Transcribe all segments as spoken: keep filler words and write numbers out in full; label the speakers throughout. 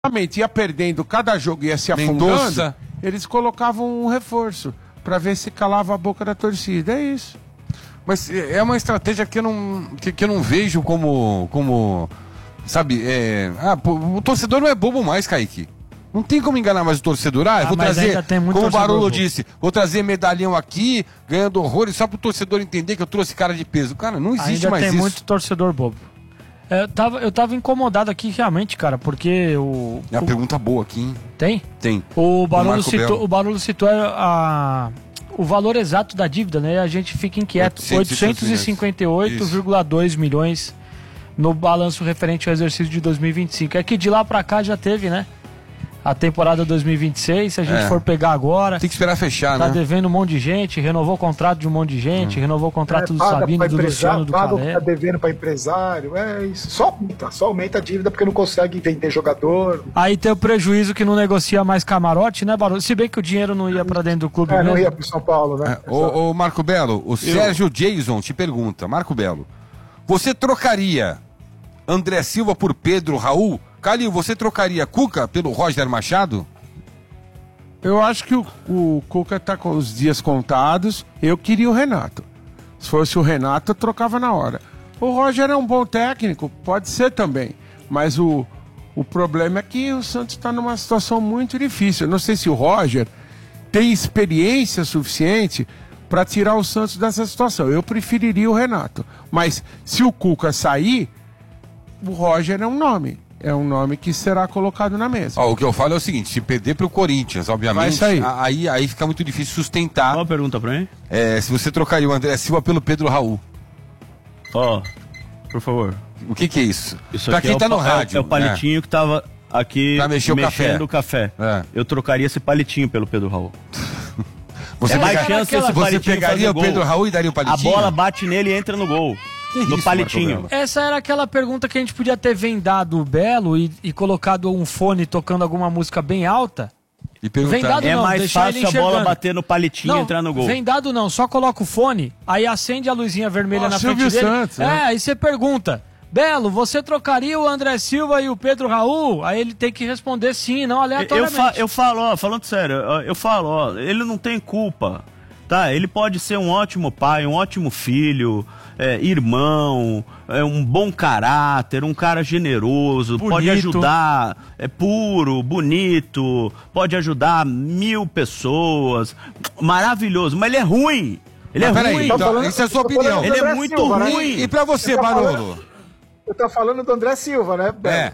Speaker 1: Realmente ia perdendo cada jogo, ia se afundando, Mendonça. Eles colocavam um reforço para ver se calava a boca da torcida, é isso.
Speaker 2: Mas é uma estratégia que eu não, que, que eu não vejo como, como sabe, é, ah, pô, o torcedor não é bobo mais, Kaique. Não tem como enganar mais o torcedor. Ah, eu vou trazer, como o Barolo disse, vou trazer medalhão aqui, ganhando horrores, só para o torcedor entender que eu trouxe cara de peso. Cara, não existe
Speaker 3: ainda
Speaker 2: mais isso.
Speaker 3: Tem muito torcedor bobo. Eu tava, eu tava incomodado aqui realmente, cara, porque o...
Speaker 2: É uma
Speaker 3: o...
Speaker 2: pergunta boa aqui, hein?
Speaker 3: Tem?
Speaker 2: Tem.
Speaker 3: O Barolo citou, o Barolo citou a, o valor exato da dívida, né? A gente fica inquieto. oitocentos e cinquenta e oito vírgula dois milhões no balanço referente ao exercício de dois mil e vinte e cinco. É que de lá pra cá já teve, né? A temporada dois mil e vinte e seis, se a gente é. for pegar agora...
Speaker 2: Tem que esperar fechar,
Speaker 3: tá
Speaker 2: né?
Speaker 3: Tá devendo um monte de gente, renovou o contrato de um monte de gente, hum. renovou o contrato é, do Sabino, do Luciano, do Calé.
Speaker 4: Tá devendo para empresário, é isso. Só aumenta, só aumenta a dívida porque não consegue vender jogador.
Speaker 3: Aí tem o prejuízo que não negocia mais camarote, né, Barulho? Se bem que o dinheiro não ia para dentro do clube
Speaker 4: É,
Speaker 3: mesmo.
Speaker 4: não ia pro São Paulo, né?
Speaker 2: É, ô, ô, Marco Belo, o Eu... Sérgio Jason te pergunta, Marco Belo, você trocaria André Silva por Pedro Raul? Calil, você trocaria Cuca pelo Roger Machado?
Speaker 1: Eu acho que o, o Cuca tá com os dias contados. Eu queria o Renato. Se fosse o Renato, eu trocava na hora. O Roger é um bom técnico, pode ser também. Mas o, o problema é que o Santos está numa situação muito difícil. Eu não sei se o Roger tem experiência suficiente para tirar o Santos dessa situação. Eu preferiria o Renato. Mas se o Cuca sair, o Roger é um nome. É um nome que será colocado na mesa.
Speaker 2: Ó, o que eu falo é o seguinte, se perder pro Corinthians, obviamente, aí, aí fica muito difícil sustentar.
Speaker 5: Qual a pergunta pra mim?
Speaker 2: É, se você trocaria o André Silva pelo Pedro Raul.
Speaker 5: Ó, oh, por favor.
Speaker 2: O que que é isso?
Speaker 5: Isso
Speaker 2: pra
Speaker 5: aqui
Speaker 2: quem
Speaker 5: é
Speaker 2: tá
Speaker 5: o,
Speaker 2: no rádio.
Speaker 5: É o palitinho é. que tava aqui
Speaker 2: pra mexer
Speaker 5: mexendo
Speaker 2: o café.
Speaker 5: o café. É. Eu trocaria esse palitinho pelo Pedro Raul.
Speaker 2: Você,
Speaker 5: é
Speaker 2: pega...
Speaker 5: mais chance esse
Speaker 2: você pegaria o Pedro Raul e daria o palitinho?
Speaker 5: A bola bate nele e entra no gol.
Speaker 2: Que
Speaker 5: no
Speaker 2: isso,
Speaker 5: palitinho.
Speaker 3: Essa era aquela pergunta que a gente podia ter vendado o Belo e, e colocado um fone tocando alguma música bem alta.
Speaker 2: E vendado
Speaker 5: é
Speaker 3: não,
Speaker 5: mais fácil a bola bater no palitinho e entrar no gol.
Speaker 3: Vendado não, só coloca o fone, aí acende a luzinha vermelha oh, na
Speaker 1: Silvio
Speaker 3: frente dele.
Speaker 1: Santos,
Speaker 3: é,
Speaker 1: né?
Speaker 3: aí você pergunta, Belo, você trocaria o André Silva e o Pedro Raul? Aí ele tem que responder sim, não aleatoriamente.
Speaker 5: Eu, fa eu falo, ó, falando sério, eu falo, ó, ele não tem culpa. Tá, ele pode ser um ótimo pai, um ótimo filho, é, irmão, é, um bom caráter, um cara generoso, bonito. Pode ajudar, é puro, bonito, pode ajudar mil pessoas, maravilhoso, mas ele é ruim. Ele
Speaker 2: mas
Speaker 5: é
Speaker 2: ruim.
Speaker 5: Aí,
Speaker 2: então, falando, essa é a sua opinião.
Speaker 5: Ele é muito Silva, ruim.
Speaker 2: Né? E pra você, Barolo?
Speaker 4: Eu tô falando do André Silva, né?
Speaker 2: É.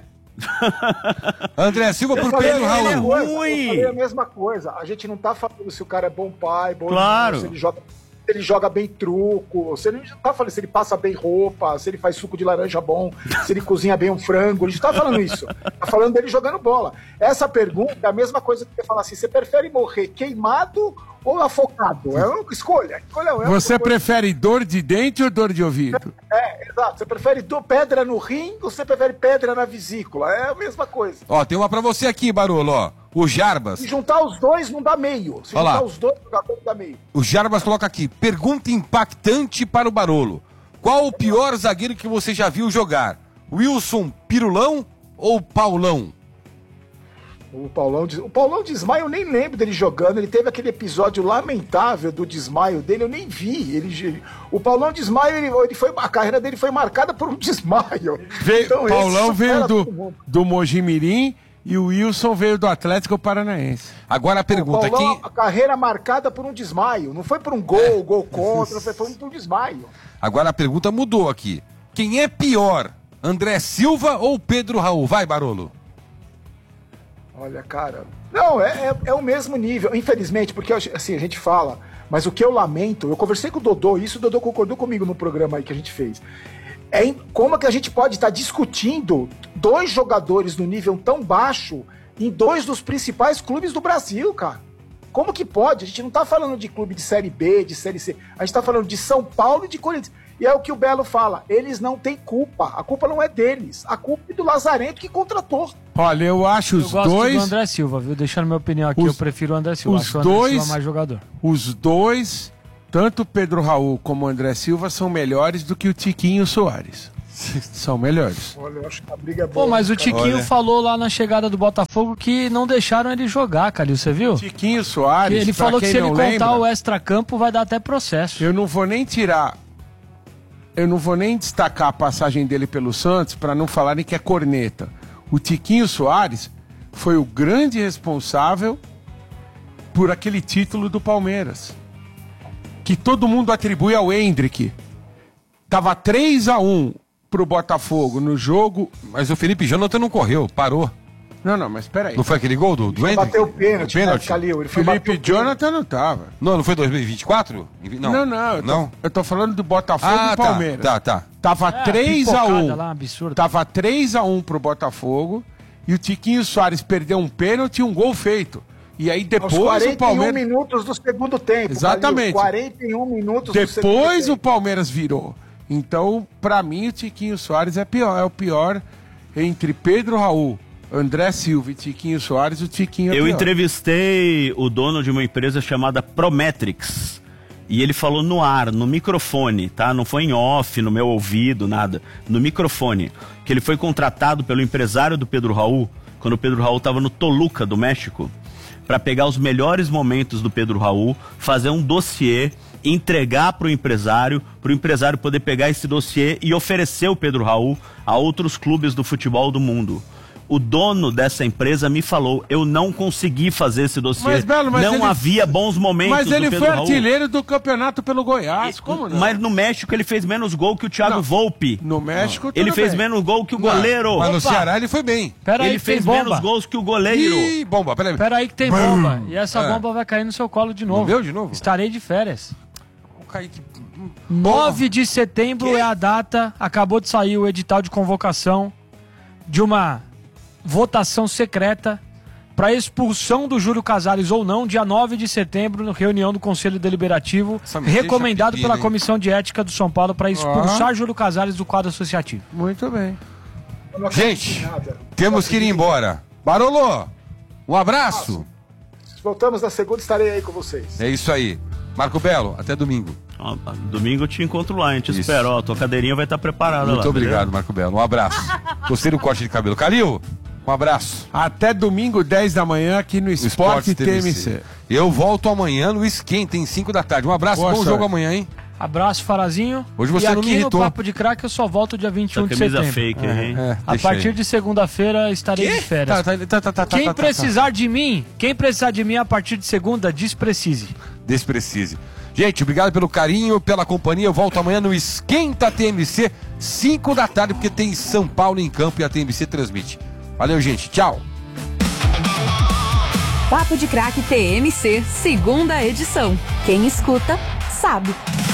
Speaker 2: André Silva por
Speaker 4: falei,
Speaker 2: Pedro Raul.
Speaker 4: É ruim. Eu falei a mesma coisa. A gente não tá falando se o cara é bom pai, bom
Speaker 5: claro.
Speaker 4: irmão, se ele joga, se ele joga bem truco, se ele não tá falando se ele passa bem roupa, se ele faz suco de laranja bom, se ele cozinha bem um frango. A gente tá falando isso. Tá falando dele jogando bola. Essa pergunta é a mesma coisa que você falar assim: você prefere morrer queimado ou afogado? É uma escolha. escolha é
Speaker 1: você prefere dor de dente ou dor de ouvido?
Speaker 4: É, é, exato. Você prefere pedra no rim ou você prefere pedra na vesícula? É a mesma coisa.
Speaker 2: Ó, tem uma pra você aqui, Barolo, ó. O Jarbas.
Speaker 4: Se juntar os dois, não dá meio. Se
Speaker 2: Olha
Speaker 4: juntar
Speaker 2: lá.
Speaker 4: os dois, não dá meio.
Speaker 2: O Jarbas coloca aqui, pergunta impactante para o Barolo. Qual o pior zagueiro que você já viu jogar? Wilson Pirulão ou Paulão?
Speaker 4: O Paulão, de, o Paulão desmaio, eu nem lembro dele jogando. Ele teve aquele episódio lamentável do desmaio dele, eu nem vi. Ele, o Paulão desmaio, ele, ele foi, a carreira dele foi marcada por um desmaio.
Speaker 1: Veio, então, Paulão veio do, do Mojimirim e o Wilson veio do Atlético Paranaense.
Speaker 2: Agora a pergunta
Speaker 4: aqui.
Speaker 2: quem...
Speaker 4: A carreira marcada por um desmaio. Não foi por um gol, é. gol contra, foi por um desmaio.
Speaker 2: Agora a pergunta mudou aqui. Quem é pior, André Silva ou Pedro Raul? Vai, Barolo.
Speaker 4: Olha, cara, não, é, é, é o mesmo nível, infelizmente, porque assim, a gente fala, mas o que eu lamento, eu conversei com o Dodô, isso o Dodô concordou comigo no programa aí que a gente fez, é em, como é que a gente pode estar discutindo dois jogadores no nível tão baixo em dois dos principais clubes do Brasil, cara? Como que pode? A gente não tá falando de clube de Série B, de Série C, a gente tá falando de São Paulo e de Corinthians. E é o que o Belo fala, eles não têm culpa, a culpa não é deles, a culpa é do Lazarento que contratou.
Speaker 1: Olha, eu acho os
Speaker 3: eu gosto
Speaker 1: dois...
Speaker 3: do André Silva, viu? Deixando minha opinião aqui,
Speaker 1: os,
Speaker 3: eu prefiro o André Silva,
Speaker 1: os
Speaker 3: acho o André
Speaker 1: dois,
Speaker 3: Silva mais jogador.
Speaker 1: Os dois, tanto o Pedro Raul como o André Silva, são melhores do que o Tiquinho Soares. São melhores.
Speaker 4: Olha, eu acho que a briga é boa.
Speaker 3: Pô, mas o Tiquinho
Speaker 2: Olha.
Speaker 3: falou lá na chegada do Botafogo que não deixaram ele jogar, Calil, você viu?
Speaker 1: Tiquinho Soares,
Speaker 3: Ele falou que se ele contar
Speaker 1: lembra,
Speaker 3: o extracampo vai dar até processo.
Speaker 1: eu não vou nem tirar, eu não vou nem destacar a passagem dele pelo Santos para não falarem que é corneta. O Tiquinho Soares foi o grande responsável por aquele título do Palmeiras, que todo mundo atribui ao Hendrick. Tava três a um pro Botafogo no jogo.
Speaker 2: Mas o Felipe Jonathan não correu, parou.
Speaker 1: Não, não, mas peraí.
Speaker 2: Não foi aquele gol do, do
Speaker 4: Ele
Speaker 2: Hendrick?
Speaker 4: bateu o pênalti,
Speaker 2: O pênalti?
Speaker 4: né, Calil? Ele foi
Speaker 1: Felipe
Speaker 4: bater o pênalti.
Speaker 1: Jonathan não tava.
Speaker 2: Não, não foi dois mil e vinte e quatro? Não,
Speaker 1: Não, não, eu tô,
Speaker 2: não?
Speaker 1: eu tô falando do Botafogo
Speaker 2: Ah,
Speaker 1: e Palmeiras.
Speaker 2: tá, tá, tá.
Speaker 1: Tava
Speaker 3: É,
Speaker 1: três a
Speaker 3: pipocada
Speaker 1: um.
Speaker 3: lá, absurdo.
Speaker 1: Tava três a um pro Botafogo e o Tiquinho Soares perdeu um pênalti e um gol feito. E aí
Speaker 4: Aos
Speaker 1: depois
Speaker 4: quarenta e um
Speaker 1: o Palmeiras...
Speaker 4: minutos do segundo tempo.
Speaker 1: Exatamente.
Speaker 4: Calil, quarenta e um minutos do segundo
Speaker 1: Depois
Speaker 4: tempo.
Speaker 1: o Palmeiras virou. Então, pra mim, o Tiquinho Soares é pior. É o pior entre Pedro Raul, André Silva e Tiquinho Soares. O Tiquinho é
Speaker 5: Eu
Speaker 1: pior.
Speaker 5: entrevistei o dono de uma empresa chamada Prometrics. E ele falou no ar, no microfone, tá? Não foi em off, no meu ouvido, nada. No microfone. Que ele foi contratado pelo empresário do Pedro Raul, quando o Pedro Raul estava no Toluca, do México, para pegar os melhores momentos do Pedro Raul, fazer um dossiê, entregar para o empresário, para o empresário poder pegar esse dossiê e oferecer o Pedro Raul a outros clubes do futebol do mundo. O dono dessa empresa me falou, eu não consegui fazer esse dossiê,
Speaker 1: Mas, Belo, mas
Speaker 5: não
Speaker 1: ele-
Speaker 5: havia bons momentos
Speaker 1: Mas
Speaker 5: do
Speaker 1: ele
Speaker 5: Pedro
Speaker 1: foi
Speaker 5: Raul.
Speaker 1: artilheiro do campeonato pelo Goiás. Como não?
Speaker 5: Mas no México ele fez menos gol que o Thiago
Speaker 1: Não.
Speaker 5: Volpe.
Speaker 1: No México,
Speaker 5: Ele
Speaker 1: tudo
Speaker 5: fez
Speaker 1: bem.
Speaker 5: menos gol que o goleiro.
Speaker 2: Mas no
Speaker 3: Opa.
Speaker 2: Ceará ele foi bem.
Speaker 3: Pera aí
Speaker 5: Ele
Speaker 3: que tem
Speaker 5: fez
Speaker 3: bomba.
Speaker 5: menos gols que o goleiro.
Speaker 2: Ih, bomba, peraí.
Speaker 3: Pera aí que tem bomba. E essa
Speaker 2: É.
Speaker 3: bomba vai cair no seu colo de novo.
Speaker 2: meu de novo?
Speaker 3: Estarei de férias.
Speaker 2: O Kaique...
Speaker 3: nove de setembro é a data, acabou de sair o edital de convocação de uma votação secreta para expulsão do Júlio Casares ou não, dia nove de setembro, na reunião do Conselho Deliberativo,
Speaker 2: Essa me
Speaker 3: recomendado
Speaker 2: deixa
Speaker 3: pela
Speaker 2: pepino, hein?
Speaker 3: Comissão de Ética do São Paulo para expulsar Júlio Casares do quadro associativo.
Speaker 1: Muito bem.
Speaker 4: Eu não acredito
Speaker 2: Gente,
Speaker 4: em nada.
Speaker 2: temos que ir embora. Barolo, um abraço.
Speaker 4: Voltamos na segunda, estarei aí com vocês.
Speaker 2: É isso aí. Marco Belo, até domingo.
Speaker 5: Ó, domingo eu te encontro lá, a gente
Speaker 2: Isso.
Speaker 5: espera. Ó, tua cadeirinha vai estar preparada lá.
Speaker 2: Muito obrigado,
Speaker 5: beleza?
Speaker 2: Marco Belo. Um abraço. Gostei do corte de cabelo. Calil, um abraço.
Speaker 1: Até domingo, dez da manhã, aqui no
Speaker 2: No
Speaker 1: Esporte T M C.
Speaker 2: Eu volto amanhã no Esquenta, em cinco da tarde. Um abraço,
Speaker 1: Boa
Speaker 2: bom
Speaker 1: sorte.
Speaker 2: jogo amanhã, hein?
Speaker 3: Abraço, Farazinho.
Speaker 2: Hoje você
Speaker 3: e
Speaker 2: não me
Speaker 3: aqui no
Speaker 2: irritou.
Speaker 3: Papo de Craque eu só volto dia vinte e um
Speaker 5: Essa
Speaker 3: de
Speaker 5: camisa
Speaker 3: setembro.
Speaker 5: fake, hein?
Speaker 2: É,
Speaker 3: A
Speaker 2: deixa
Speaker 3: partir
Speaker 2: aí.
Speaker 3: de segunda-feira estarei de férias.
Speaker 2: Tá, tá, tá, tá, tá, tá,
Speaker 3: Quem
Speaker 2: tá, tá,
Speaker 3: precisar de mim, quem precisar de mim a partir de segunda, desprecise.
Speaker 2: Desprecise. Gente, obrigado pelo carinho, pela companhia. Eu volto amanhã no Esquenta T M C, cinco da tarde, porque tem São Paulo em campo e a T M C transmite. Valeu, gente. Tchau.
Speaker 6: Papo de Craque T M C, segunda edição. Quem escuta, sabe.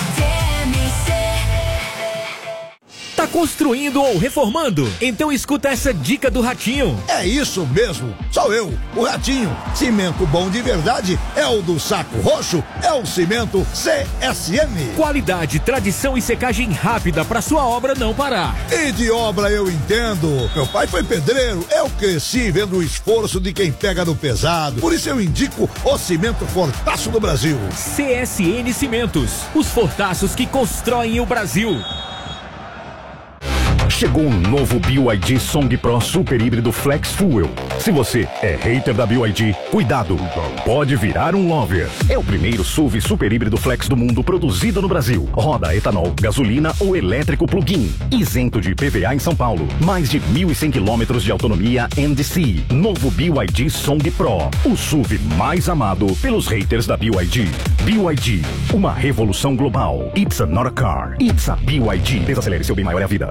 Speaker 7: Tá construindo ou reformando? Então escuta essa dica do Ratinho.
Speaker 8: É isso mesmo, sou eu, o Ratinho. Cimento bom de verdade é o do Saco Roxo, é o Cimento C S M.
Speaker 7: Qualidade, tradição e secagem rápida para sua obra não parar.
Speaker 8: E de obra eu entendo. Meu pai foi pedreiro, eu cresci vendo o esforço de quem pega no pesado. Por isso eu indico o Cimento Fortaço do Brasil.
Speaker 7: C S N Cimentos, os fortaços que constroem o Brasil.
Speaker 9: Chegou um novo B Y D Song Pro Super Híbrido Flex Fuel. Se você é hater da B Y D, cuidado, pode virar um lover. É o primeiro S U V super híbrido flex do mundo produzido no Brasil. Roda a etanol, gasolina ou elétrico plug-in. Isento de I P V A em São Paulo. Mais de mil e cem quilômetros de autonomia N D C. Novo B Y D Song Pro. O S U V mais amado pelos haters da B Y D. B Y D, uma revolução global. It's a not a car. It's a B Y D. Desacelere, seu bem maior é a vida.